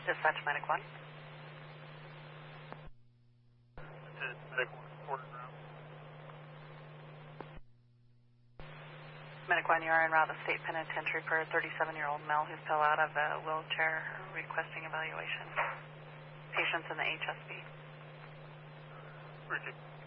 Dispatch Medic 1. This is Medic 1, Porter Ground. Medic 1, you are en route to State Penitentiary for a 37-year-old male who fell out of a wheelchair requesting evaluation. Patients in the HSB. Richard.